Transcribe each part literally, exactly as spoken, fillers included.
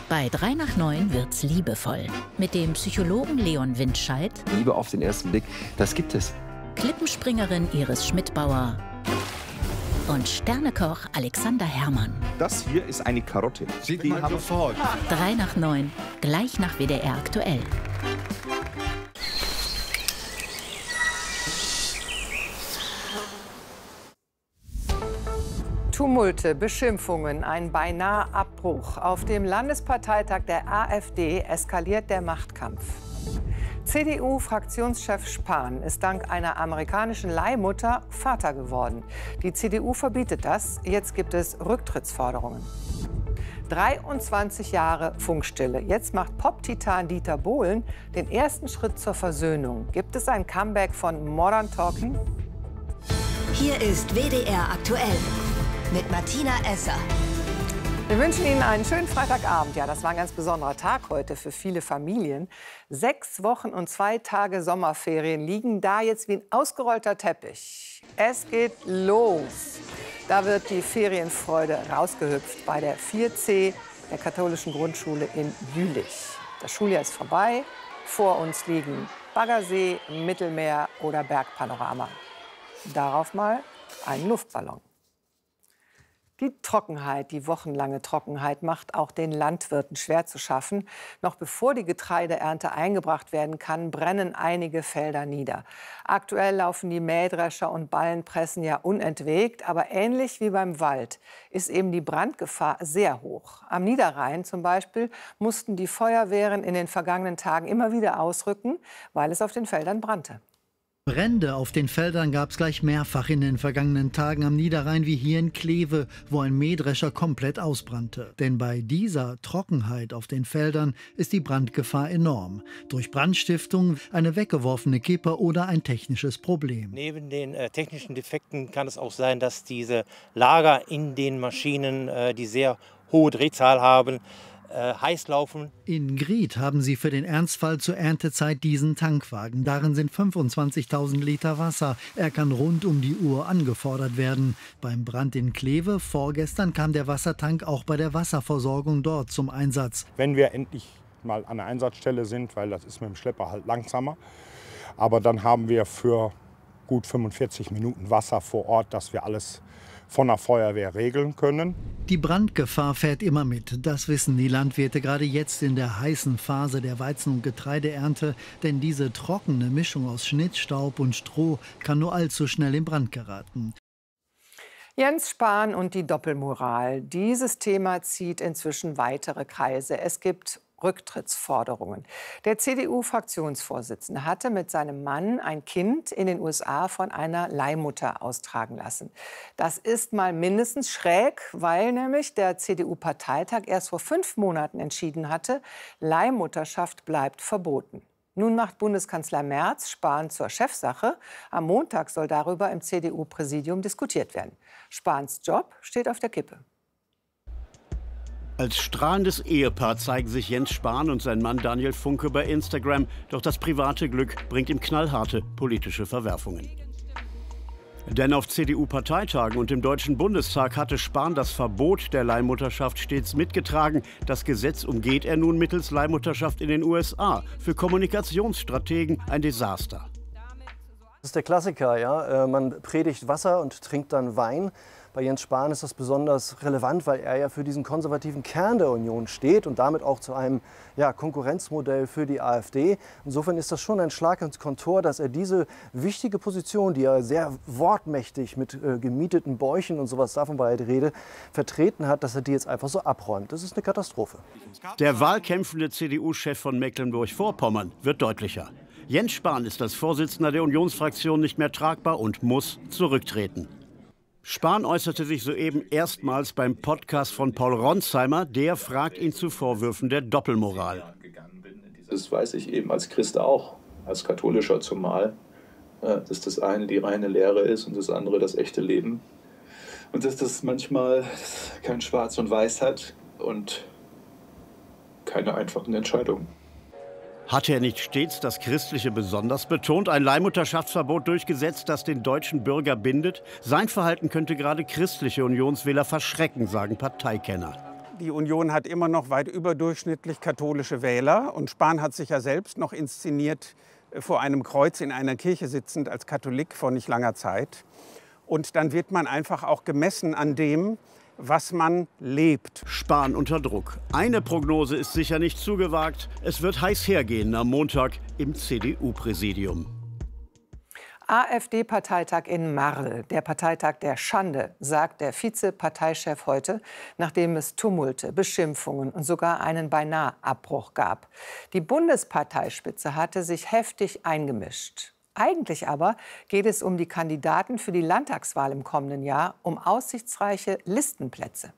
Bei drei nach neun wird's liebevoll. Mit dem Psychologen Leon Windscheid. Liebe auf den ersten Blick, das gibt es. Klippenspringerin Iris Schmidbauer. Und Sternekoch Alexander Herrmann. Das hier ist eine Karotte. Sieht man sofort. drei nach neun, gleich nach W D R aktuell. Tumulte, Beschimpfungen, ein beinahe Abbruch. Auf dem Landesparteitag der AfD eskaliert der Machtkampf. C D U-Fraktionschef Spahn ist dank einer amerikanischen Leihmutter Vater geworden. Die C D U verbietet das. Jetzt gibt es Rücktrittsforderungen. dreiundzwanzig Jahre Funkstille. Jetzt macht Pop-Titan Dieter Bohlen den ersten Schritt zur Versöhnung. Gibt es ein Comeback von Modern Talking? Hier ist W D R aktuell mit Martina Esser. Wir wünschen Ihnen einen schönen Freitagabend. Ja, das war ein ganz besonderer Tag heute für viele Familien. Sechs Wochen und zwei Tage Sommerferien liegen da jetzt wie ein ausgerollter Teppich. Es geht los. Da wird die Ferienfreude rausgehüpft bei der vier C der katholischen Grundschule in Jülich. Das Schuljahr ist vorbei. Vor uns liegen Baggersee, Mittelmeer oder Bergpanorama. Darauf mal ein Luftballon. Die Trockenheit, die wochenlange Trockenheit macht auch den Landwirten schwer zu schaffen. Noch bevor die Getreideernte eingebracht werden kann, brennen einige Felder nieder. Aktuell laufen die Mähdrescher und Ballenpressen ja unentwegt. Aber ähnlich wie beim Wald ist eben die Brandgefahr sehr hoch. Am Niederrhein zum Beispiel mussten die Feuerwehren in den vergangenen Tagen immer wieder ausrücken, weil es auf den Feldern brannte. Brände auf den Feldern gab es gleich mehrfach in den vergangenen Tagen am Niederrhein, wie hier in Kleve, wo ein Mähdrescher komplett ausbrannte. Denn bei dieser Trockenheit auf den Feldern ist die Brandgefahr enorm. Durch Brandstiftung, eine weggeworfene Kippe oder ein technisches Problem. Neben den äh, technischen Defekten kann es auch sein, dass diese Lager in den Maschinen, äh, die sehr hohe Drehzahl haben, Äh, heiß laufen. In Grieth haben sie für den Ernstfall zur Erntezeit diesen Tankwagen. Darin sind fünfundzwanzigtausend Liter Wasser. Er kann rund um die Uhr angefordert werden. Beim Brand in Kleve vorgestern kam der Wassertank auch bei der Wasserversorgung dort zum Einsatz. Wenn wir endlich mal an der Einsatzstelle sind, weil das ist mit dem Schlepper halt langsamer, aber dann haben wir für gut fünfundvierzig Minuten Wasser vor Ort, dass wir alles von der Feuerwehr regeln können. Die Brandgefahr fährt immer mit. Das wissen die Landwirte gerade jetzt in der heißen Phase der Weizen- und Getreideernte. Denn diese trockene Mischung aus Schnittstaub und Stroh kann nur allzu schnell in Brand geraten. Jens Spahn und die Doppelmoral. Dieses Thema zieht inzwischen weitere Kreise. Es gibt Rücktrittsforderungen. Der C D U-Fraktionsvorsitzende hatte mit seinem Mann ein Kind in den U S A von einer Leihmutter austragen lassen. Das ist mal mindestens schräg, weil nämlich der C D U-Parteitag erst vor fünf Monaten entschieden hatte, Leihmutterschaft bleibt verboten. Nun macht Bundeskanzler Merz Spahn zur Chefsache. Am Montag soll darüber im C D U-Präsidium diskutiert werden. Spahns Job steht auf der Kippe. Als strahlendes Ehepaar zeigen sich Jens Spahn und sein Mann Daniel Funke bei Instagram. Doch das private Glück bringt ihm knallharte politische Verwerfungen. Denn auf C D U-Parteitagen und im Deutschen Bundestag hatte Spahn das Verbot der Leihmutterschaft stets mitgetragen. Das Gesetz umgeht er nun mittels Leihmutterschaft in den U S A. Für Kommunikationsstrategen ein Desaster. Das ist der Klassiker, ja. Man predigt Wasser und trinkt dann Wein. Bei Jens Spahn ist das besonders relevant, weil er ja für diesen konservativen Kern der Union steht und damit auch zu einem ja, Konkurrenzmodell für die AfD. Insofern ist das schon ein Schlag ins Kontor, dass er diese wichtige Position, die er sehr wortmächtig mit äh, gemieteten Bäuchen und sowas, davon war die Rede, vertreten hat, dass er die jetzt einfach so abräumt. Das ist eine Katastrophe. Der wahlkämpfende C D U-Chef von Mecklenburg-Vorpommern wird deutlicher. Jens Spahn ist als Vorsitzender der Unionsfraktion nicht mehr tragbar und muss zurücktreten. Spahn äußerte sich soeben erstmals beim Podcast von Paul Ronsheimer. Der fragt ihn zu Vorwürfen der Doppelmoral. Das weiß ich eben als Christ auch, als Katholischer zumal, dass das eine die reine Lehre ist und das andere das echte Leben. Und dass das manchmal kein Schwarz und Weiß hat und keine einfachen Entscheidungen. Hatte er nicht stets das Christliche besonders betont, ein Leihmutterschaftsverbot durchgesetzt, das den deutschen Bürger bindet? Sein Verhalten könnte gerade christliche Unionswähler verschrecken, sagen Parteikenner. Die Union hat immer noch weit überdurchschnittlich katholische Wähler. Und Spahn hat sich ja selbst noch inszeniert vor einem Kreuz in einer Kirche sitzend als Katholik vor nicht langer Zeit. Und dann wird man einfach auch gemessen an dem, was man lebt. Spahn unter Druck. Eine Prognose ist sicher nicht zu gewagt. Es wird heiß hergehen am Montag im C D U-Präsidium. AfD-Parteitag in Marl, der Parteitag der Schande, sagt der Vize-Parteichef heute, nachdem es Tumulte, Beschimpfungen und sogar einen Beinahe-Abbruch gab. Die Bundesparteispitze hatte sich heftig eingemischt. Eigentlich aber geht es um die Kandidaten für die Landtagswahl im kommenden Jahr, um aussichtsreiche Listenplätze.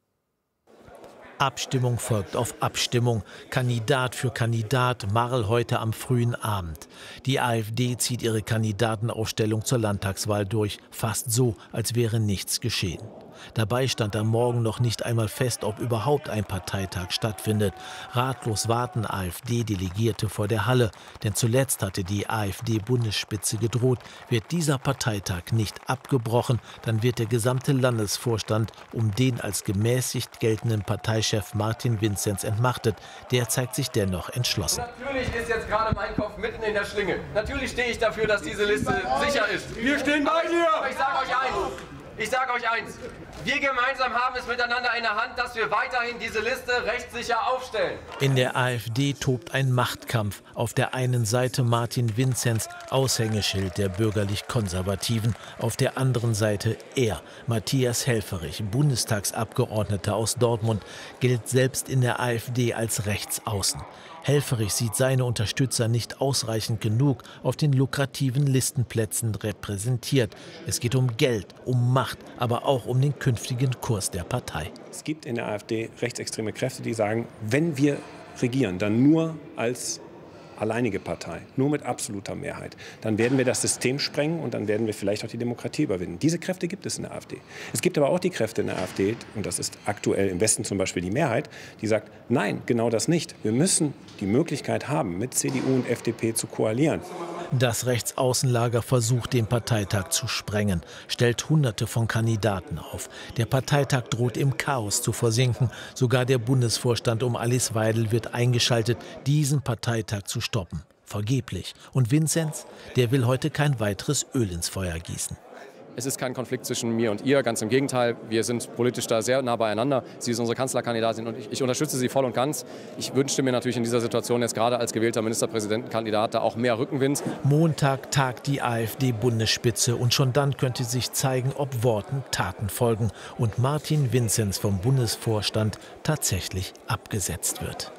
Abstimmung folgt auf Abstimmung, Kandidat für Kandidat, Marl heute am frühen Abend. Die AfD zieht ihre Kandidatenaufstellung zur Landtagswahl durch, fast so, als wäre nichts geschehen. Dabei stand am Morgen noch nicht einmal fest, ob überhaupt ein Parteitag stattfindet. Ratlos warten AfD-Delegierte vor der Halle. Denn zuletzt hatte die AfD-Bundesspitze gedroht, wird dieser Parteitag nicht abgebrochen, dann wird der gesamte Landesvorstand um den als gemäßigt geltenden Parteichef Martin Vinzenz entmachtet. Der zeigt sich dennoch entschlossen. Natürlich ist jetzt gerade mein Kopf mitten in der Schlinge. Natürlich stehe ich dafür, dass diese Liste sicher ist. Wir stehen bei dir! Aber ich sage euch eins. Ich sage euch eins, wir gemeinsam haben es miteinander in der Hand, dass wir weiterhin diese Liste rechtssicher aufstellen. In der AfD tobt ein Machtkampf. Auf der einen Seite Martin Vinzenz, Aushängeschild der bürgerlich-Konservativen. Auf der anderen Seite er, Matthias Helfferich, Bundestagsabgeordneter aus Dortmund, gilt selbst in der AfD als Rechtsaußen. Helfferich sieht seine Unterstützer nicht ausreichend genug auf den lukrativen Listenplätzen repräsentiert. Es geht um Geld, um Macht, aber auch um den künftigen Kurs der Partei. Es gibt in der AfD rechtsextreme Kräfte, die sagen, wenn wir regieren, dann nur als alleinige Partei, nur mit absoluter Mehrheit. Dann werden wir das System sprengen und dann werden wir vielleicht auch die Demokratie überwinden. Diese Kräfte gibt es in der AfD. Es gibt aber auch die Kräfte in der AfD, und das ist aktuell im Westen zum Beispiel die Mehrheit, die sagt, nein, genau das nicht. Wir müssen die Möglichkeit haben, mit C D U und F D P zu koalieren. Das Rechtsaußenlager versucht, den Parteitag zu sprengen, stellt Hunderte von Kandidaten auf. Der Parteitag droht im Chaos zu versinken. Sogar der Bundesvorstand um Alice Weidel wird eingeschaltet, diesen Parteitag zu stoppen. Vergeblich. Und Vinzenz, der will heute kein weiteres Öl ins Feuer gießen. Es ist kein Konflikt zwischen mir und ihr, ganz im Gegenteil. Wir sind politisch da sehr nah beieinander. Sie ist unsere Kanzlerkandidatin und ich, ich unterstütze sie voll und ganz. Ich wünschte mir natürlich in dieser Situation jetzt gerade als gewählter Ministerpräsidentenkandidat da auch mehr Rückenwind. Montag tagt die AfD-Bundesspitze und schon dann könnte sich zeigen, ob Worten Taten folgen und Martin Vinzenz vom Bundesvorstand tatsächlich abgesetzt wird.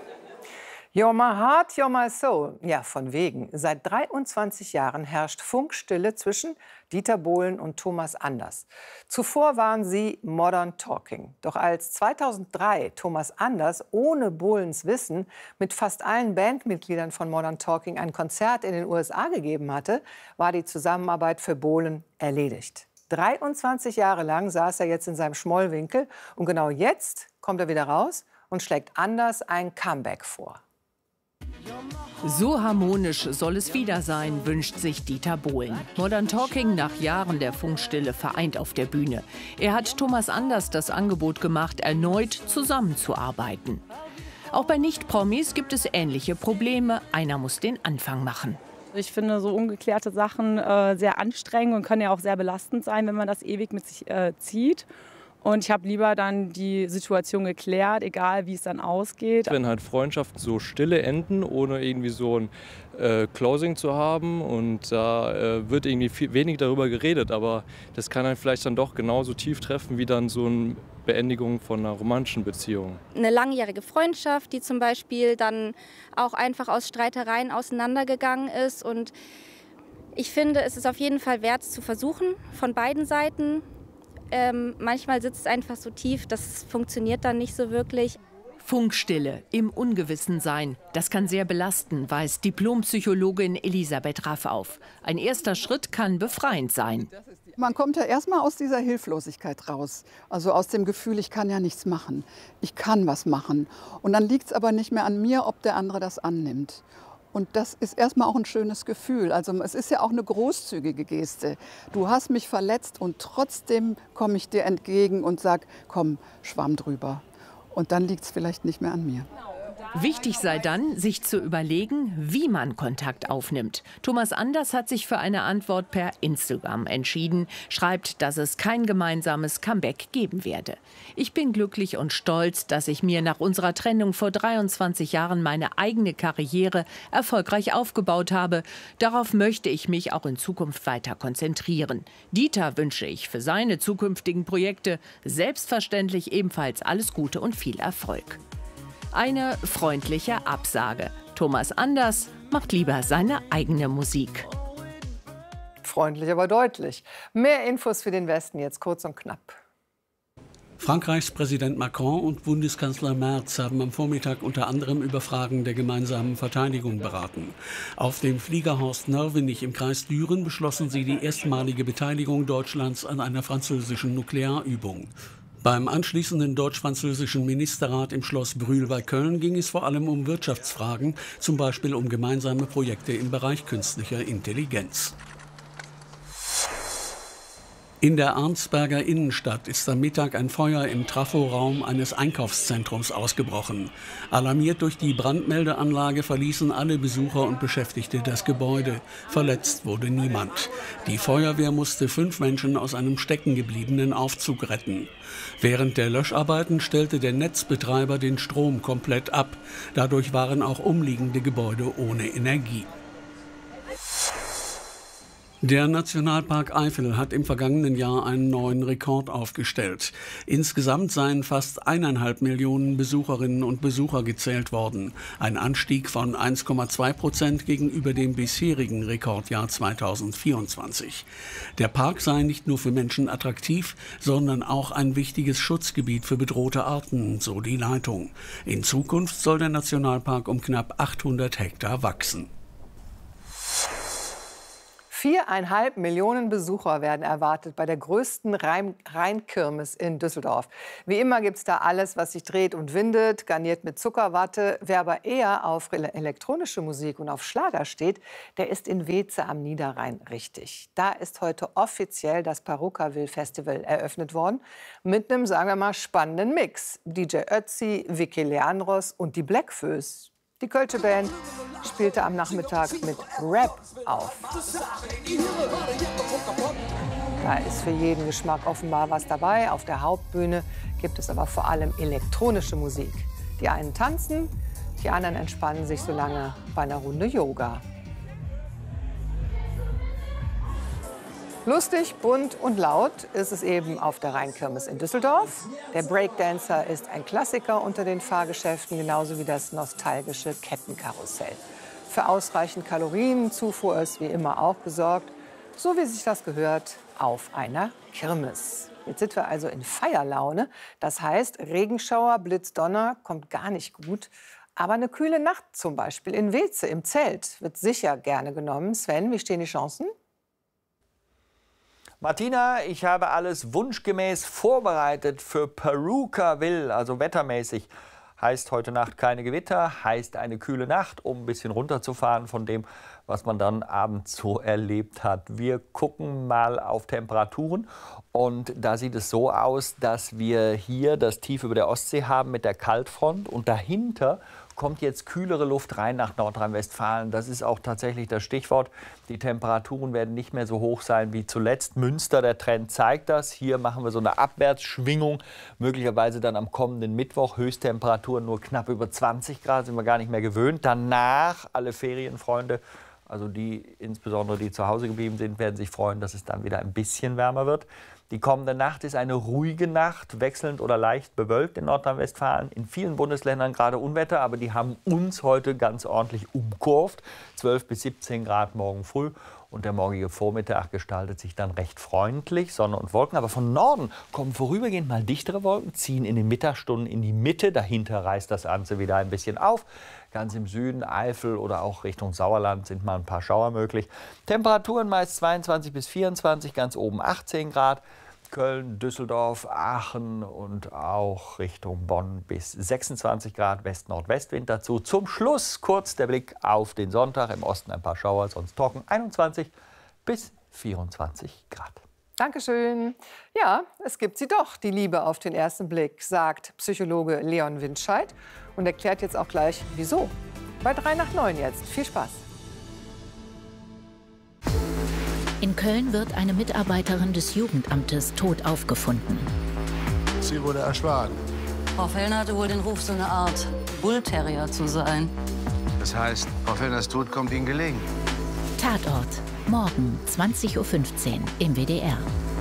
You're my heart, you're my soul. Ja, von wegen. Seit dreiundzwanzig Jahren herrscht Funkstille zwischen Dieter Bohlen und Thomas Anders. Zuvor waren sie Modern Talking. Doch als zweitausenddrei Thomas Anders ohne Bohlens Wissen mit fast allen Bandmitgliedern von Modern Talking ein Konzert in den U S A gegeben hatte, war die Zusammenarbeit für Bohlen erledigt. dreiundzwanzig Jahre lang saß er jetzt in seinem Schmollwinkel und genau jetzt kommt er wieder raus und schlägt Anders ein Comeback vor. So harmonisch soll es wieder sein, wünscht sich Dieter Bohlen. Modern Talking nach Jahren der Funkstille vereint auf der Bühne. Er hat Thomas Anders das Angebot gemacht, erneut zusammenzuarbeiten. Auch bei Nicht-Promis gibt es ähnliche Probleme. Einer muss den Anfang machen. Ich finde so ungeklärte Sachen äh, sehr anstrengend und können ja auch sehr belastend sein, wenn man das ewig mit sich äh, zieht. Und ich habe lieber dann die Situation geklärt, egal wie es dann ausgeht. Wenn halt Freundschaften so stille enden, ohne irgendwie so ein äh, Closing zu haben und da äh, wird irgendwie viel, wenig darüber geredet, aber das kann einen vielleicht dann doch genauso tief treffen wie dann so eine Beendigung von einer romantischen Beziehung. Eine langjährige Freundschaft, die zum Beispiel dann auch einfach aus Streitereien auseinandergegangen ist, und ich finde, es ist auf jeden Fall wert, es zu versuchen, von beiden Seiten. Ähm, manchmal sitzt es einfach so tief, das funktioniert dann nicht so wirklich. Funkstille, im Ungewissensein, das kann sehr belasten, weist Diplompsychologin Elisabeth Raff auf. Ein erster Schritt kann befreiend sein. Man kommt ja erstmal aus dieser Hilflosigkeit raus, also aus dem Gefühl, ich kann ja nichts machen, ich kann was machen. Und dann liegt es aber nicht mehr an mir, ob der andere das annimmt. Und das ist erstmal auch ein schönes Gefühl. Also es ist ja auch eine großzügige Geste. Du hast mich verletzt und trotzdem komme ich dir entgegen und sage, komm, schwamm drüber. Und dann liegt es vielleicht nicht mehr an mir. Wichtig sei dann, sich zu überlegen, wie man Kontakt aufnimmt. Thomas Anders hat sich für eine Antwort per Instagram entschieden, schreibt, dass es kein gemeinsames Comeback geben werde. Ich bin glücklich und stolz, dass ich mir nach unserer Trennung vor dreiundzwanzig Jahren meine eigene Karriere erfolgreich aufgebaut habe. Darauf möchte ich mich auch in Zukunft weiter konzentrieren. Dieter wünsche ich für seine zukünftigen Projekte selbstverständlich ebenfalls alles Gute und viel Erfolg. Eine freundliche Absage. Thomas Anders macht lieber seine eigene Musik. Freundlich, aber deutlich. Mehr Infos für den Westen jetzt kurz und knapp. Frankreichs Präsident Macron und Bundeskanzler Merz haben am Vormittag unter anderem über Fragen der gemeinsamen Verteidigung beraten. Auf dem Flieger Horst Nörvenich im Kreis Düren beschlossen sie die erstmalige Beteiligung Deutschlands an einer französischen Nuklearübung. Beim anschließenden deutsch-französischen Ministerrat im Schloss Brühl bei Köln ging es vor allem um Wirtschaftsfragen, zum Beispiel um gemeinsame Projekte im Bereich künstlicher Intelligenz. In der Arnsberger Innenstadt ist am Mittag ein Feuer im Traforaum eines Einkaufszentrums ausgebrochen. Alarmiert durch die Brandmeldeanlage verließen alle Besucher und Beschäftigte das Gebäude. Verletzt wurde niemand. Die Feuerwehr musste fünf Menschen aus einem steckengebliebenen Aufzug retten. Während der Löscharbeiten stellte der Netzbetreiber den Strom komplett ab. Dadurch waren auch umliegende Gebäude ohne Energie. Der Nationalpark Eifel hat im vergangenen Jahr einen neuen Rekord aufgestellt. Insgesamt seien fast eineinhalb Millionen Besucherinnen und Besucher gezählt worden. Ein Anstieg von eins Komma zwei Prozent gegenüber dem bisherigen Rekordjahr zweitausendvierundzwanzig. Der Park sei nicht nur für Menschen attraktiv, sondern auch ein wichtiges Schutzgebiet für bedrohte Arten, so die Leitung. In Zukunft soll der Nationalpark um knapp achthundert Hektar wachsen. Viereinhalb Millionen Besucher werden erwartet bei der größten Rheinkirmes in Düsseldorf. Wie immer gibt es da alles, was sich dreht und windet, garniert mit Zuckerwatte. Wer aber eher auf elektronische Musik und auf Schlager steht, der ist in Weeze am Niederrhein richtig. Da ist heute offiziell das Parukaville Festival eröffnet worden. Mit einem, sagen wir mal, spannenden Mix. D J Ötzi, Vicky Leandros und die Blackfoes. Die Kölsche Band spielte am Nachmittag mit Rap auf. Da ist für jeden Geschmack offenbar was dabei. Auf der Hauptbühne gibt es aber vor allem elektronische Musik. Die einen tanzen, die anderen entspannen sich so lange bei einer Runde Yoga. Lustig, bunt und laut ist es eben auf der Rheinkirmes in Düsseldorf. Der Breakdancer ist ein Klassiker unter den Fahrgeschäften, genauso wie das nostalgische Kettenkarussell. Für ausreichend Kalorienzufuhr ist wie immer auch gesorgt, so wie sich das gehört, auf einer Kirmes. Jetzt sind wir also in Feierlaune. Das heißt, Regenschauer, Blitz, Donner kommt gar nicht gut. Aber eine kühle Nacht zum Beispiel in Weeze im Zelt wird sicher gerne genommen. Sven, wie stehen die Chancen? Martina, ich habe alles wunschgemäß vorbereitet für Parukaville, also wettermäßig. Heißt heute Nacht keine Gewitter, heißt eine kühle Nacht, um ein bisschen runterzufahren von dem, was man dann abends so erlebt hat. Wir gucken mal auf Temperaturen und da sieht es so aus, dass wir hier das Tief über der Ostsee haben mit der Kaltfront und dahinter kommt jetzt kühlere Luft rein nach Nordrhein-Westfalen. Das ist auch tatsächlich das Stichwort. Die Temperaturen werden nicht mehr so hoch sein wie zuletzt. Münster, der Trend zeigt das. Hier machen wir so eine Abwärtsschwingung. Möglicherweise dann am kommenden Mittwoch Höchsttemperaturen nur knapp über zwanzig Grad, sind wir gar nicht mehr gewöhnt. Danach, alle Ferienfreunde, also die, insbesondere die zu Hause geblieben sind, werden sich freuen, dass es dann wieder ein bisschen wärmer wird. Die kommende Nacht ist eine ruhige Nacht, wechselnd oder leicht bewölkt in Nordrhein-Westfalen. In vielen Bundesländern gerade Unwetter, aber die haben uns heute ganz ordentlich umkurvt. zwölf bis siebzehn Grad morgen früh und der morgige Vormittag gestaltet sich dann recht freundlich, Sonne und Wolken. Aber von Norden kommen vorübergehend mal dichtere Wolken, ziehen in den Mittagsstunden in die Mitte. Dahinter reißt das Ganze wieder ein bisschen auf. Ganz im Süden, Eifel oder auch Richtung Sauerland sind mal ein paar Schauer möglich. Temperaturen meist zweiundzwanzig bis vierundzwanzig, ganz oben achtzehn Grad. Köln, Düsseldorf, Aachen und auch Richtung Bonn bis sechsundzwanzig Grad, West-Nordwestwind dazu. Zum Schluss kurz der Blick auf den Sonntag. Im Osten ein paar Schauer, sonst trocken, einundzwanzig bis vierundzwanzig Grad. Dankeschön. Ja, es gibt sie doch, die Liebe auf den ersten Blick, sagt Psychologe Leon Windscheid und erklärt jetzt auch gleich, wieso. Bei drei nach neun jetzt. Viel Spaß. In Köln wird eine Mitarbeiterin des Jugendamtes tot aufgefunden. Sie wurde erschlagen. Frau Fellner hatte wohl den Ruf, so eine Art Bullterrier zu sein. Das heißt, Frau Fellners Tod kommt Ihnen gelegen. Tatort. Morgen zwanzig Uhr fünfzehn im W D R.